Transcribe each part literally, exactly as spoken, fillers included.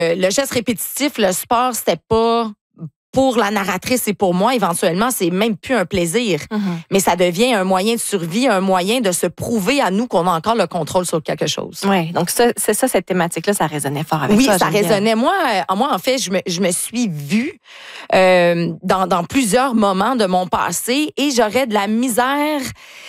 Euh, le geste répétitif, le sport, c'était pas pour la narratrice et pour moi, éventuellement, c'est même plus un plaisir. Mm-hmm. Mais ça devient un moyen de survie, un moyen de se prouver à nous qu'on a encore le contrôle sur quelque chose. Oui, donc ça, c'est ça, cette thématique-là, ça résonnait fort avec oui, toi. Oui, ça résonnait. Moi, euh, moi, en fait, je me, je me suis vue euh, dans, dans plusieurs moments de mon passé et j'aurais de la misère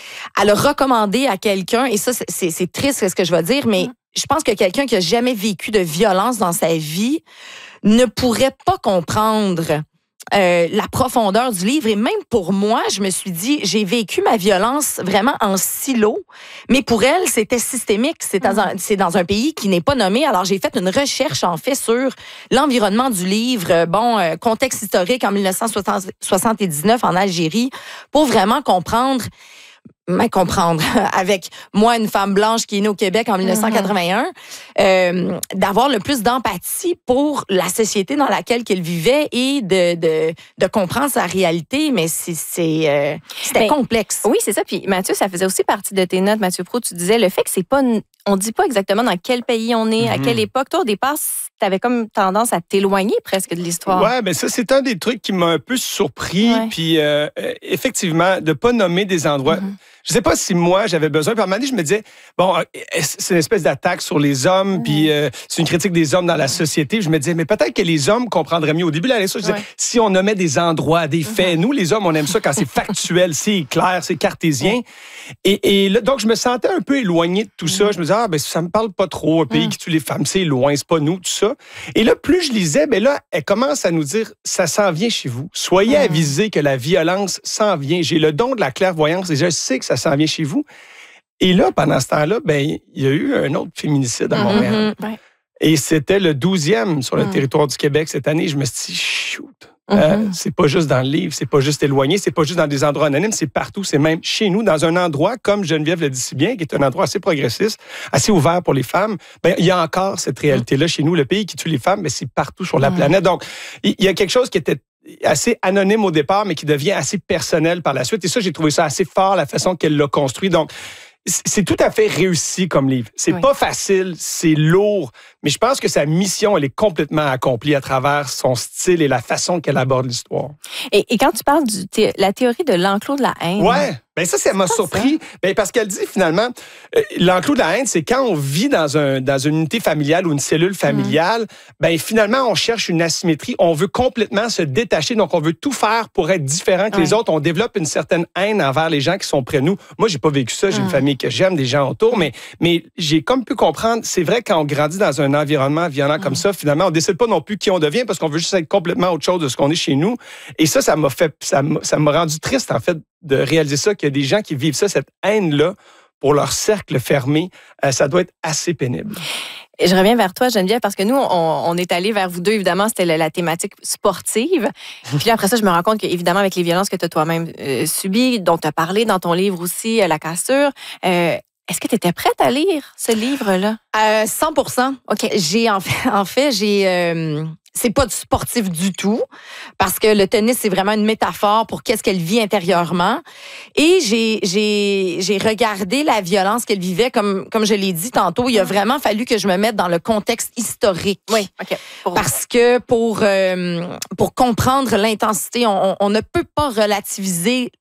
à le recommander à quelqu'un. Et ça, c'est, c'est, c'est triste ce que je vais dire, mais mm. je pense que quelqu'un qui a jamais vécu de violence dans sa vie ne pourrait pas comprendre Euh, la profondeur du livre. Et même pour moi, je me suis dit, j'ai vécu ma violence vraiment en silo, mais pour elle, c'était systémique. C'est dans un, c'est dans un pays qui n'est pas nommé. Alors, j'ai fait une recherche, en fait, sur l'environnement du livre. Bon, euh, contexte historique en dix-neuf soixante-dix-neuf en Algérie, pour vraiment comprendre Mais comprendre, avec moi, une femme blanche qui est née au Québec en dix-neuf quatre-vingt-un, mm-hmm. euh, d'avoir le plus d'empathie pour la société dans laquelle qu'elle vivait et de, de, de comprendre sa réalité, mais c'est, c'est, euh, c'était mais, complexe. Oui, c'est ça. Puis Mathieu, ça faisait aussi partie de tes notes, Mathieu Proulx, tu disais le fait que c'est pas... On dit pas exactement dans quel pays on est, mm-hmm. à quelle époque. Toi, au départ, tu avais comme tendance à t'éloigner presque de l'histoire. Oui, bien ça, c'est un des trucs qui m'a un peu surpris. Ouais. Puis, euh, effectivement, de pas nommer des endroits... Mm-hmm. Je sais pas si moi, j'avais besoin. Puis à un moment donné, je me disais, bon, c'est une espèce d'attaque sur les hommes, mmh. puis euh, c'est une critique des hommes dans la société. Je me disais, mais peut-être que les hommes comprendraient mieux. Au début de la lecture, je disais, ouais. si on nommait des endroits, des faits. Mmh. Nous, les hommes, on aime ça quand c'est factuel, c'est clair, c'est cartésien. Mmh. Et, et là, donc, je me sentais un peu éloigné de tout mmh. ça. Je me disais, ah, ben ça me parle pas trop. Un pays mmh. qui tue les femmes, c'est loin, c'est pas nous, tout ça. Et là, plus je lisais, ben là, elle commence à nous dire, ça s'en vient chez vous. Soyez mmh. avisés que la violence s'en vient. J'ai le don de la clairvoyance et je sais que ça s'en vient chez vous. Et là, pendant ce temps-là, ben, il y a eu un autre féminicide à Montréal. Mm-hmm. Et c'était le douzième sur le mm. territoire du Québec cette année. Je me suis dit, shoot, mm-hmm. euh, c'est pas juste dans le livre, c'est pas juste éloigné, c'est pas juste dans des endroits anonymes, c'est partout, c'est même chez nous, dans un endroit, comme Geneviève le dit si bien, qui est un endroit assez progressiste, assez ouvert pour les femmes. Ben, il y a encore cette réalité-là chez nous. Le pays qui tue les femmes, ben, c'est partout sur la mm. planète. Donc, il y a quelque chose qui était assez anonyme au départ, mais qui devient assez personnel par la suite. Et ça, j'ai trouvé ça assez fort, la façon qu'elle l'a construit. Donc, c'est tout à fait réussi comme livre. C'est oui. pas facile, c'est lourd, mais je pense que sa mission, elle est complètement accomplie à travers son style et la façon qu'elle aborde l'histoire. Et, et quand tu parles de thé- la théorie de l'enclos de la haine... Ouais. Ben ça, ça c'est m'a surpris. Ça? Ben parce qu'elle dit finalement, euh, l'enclos de la haine, c'est quand on vit dans un dans une unité familiale ou une cellule familiale, mmh. ben finalement on cherche une asymétrie, on veut complètement se détacher, donc on veut tout faire pour être différent que ouais. les autres. On développe une certaine haine envers les gens qui sont près de nous. Moi, j'ai pas vécu ça. J'ai mmh. une famille que j'aime, des gens autour, mais mais j'ai comme pu comprendre. C'est vrai quand on grandit dans un environnement violent mmh. comme ça, finalement, on décide pas non plus qui on devient parce qu'on veut juste être complètement autre chose de ce qu'on est chez nous. Et ça, ça m'a fait, ça m'a, ça m'a rendu triste en fait de réaliser ça, qu'il y a des gens qui vivent ça, cette haine-là, pour leur cercle fermé, euh, ça doit être assez pénible. Et je reviens vers toi, Geneviève, parce que nous, on, on est allé vers vous deux, évidemment, c'était la, la thématique sportive. Puis après ça, je me rends compte qu'évidemment, avec les violences que tu as toi-même euh, subies, dont tu as parlé dans ton livre aussi, euh, La cassure, euh, est-ce que tu étais prête à lire ce livre-là? Euh, cent pour cent. OK. J'ai, en fait, en fait j'ai... Euh... C'est pas du sportif du tout, parce que le tennis, c'est vraiment une métaphore pour qu'est-ce qu'elle vit intérieurement. Et j'ai, j'ai, j'ai regardé la violence qu'elle vivait, comme, comme je l'ai dit tantôt, il a vraiment fallu que je me mette dans le contexte historique. Oui, OK. Pour parce que pour, euh, pour comprendre l'intensité, on, on ne peut pas relativiser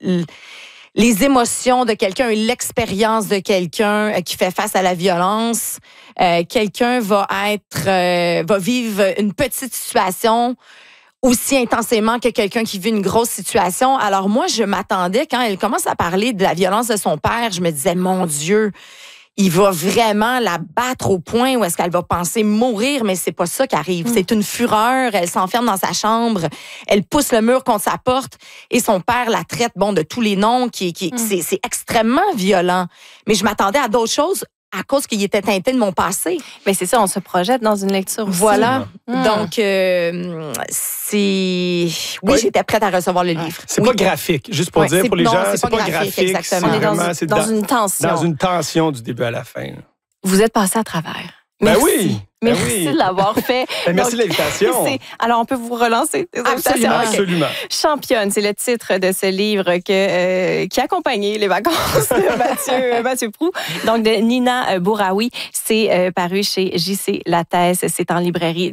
les émotions de quelqu'un et l'expérience de quelqu'un qui fait face à la violence. Euh, quelqu'un va être, euh, va vivre une petite situation aussi intensément que quelqu'un qui vit une grosse situation. Alors moi, je m'attendais, quand elle commence à parler de la violence de son père, je me disais, mon Dieu, il va vraiment la battre au point où est-ce qu'elle va penser mourir, mais c'est pas ça qui arrive. Mm. C'est une fureur, elle s'enferme dans sa chambre, elle pousse le mur contre sa porte et son père la traite, bon, de tous les noms, qui, qui, mm. c'est, c'est extrêmement violent. Mais je m'attendais à d'autres choses à cause qu'il était teinté de mon passé. Mais c'est ça, on se projette dans une lecture aussi. Voilà. Mmh. Donc, euh, c'est... Oui, oui, j'étais prête à recevoir le livre. C'est oui. pas graphique, juste pour ouais, dire, pour les non, gens, c'est, c'est pas graphique. graphique exactement. On est dans, vraiment, c'est dans, dans une tension. Dans une tension du début à la fin. Vous êtes passé à travers. Ben Merci. oui! Merci oui. de l'avoir fait. Ben, merci Donc, de l'invitation. c'est- Alors, on peut vous relancer. des Absolument. invitations? OK. Absolument. Championne, c'est le titre de ce livre que, euh, qui a accompagné les vacances de Mathieu, Mathieu Proulx. Donc, de Nina Bouraoui. C'est euh, paru chez J C Lattès. C'est en librairie.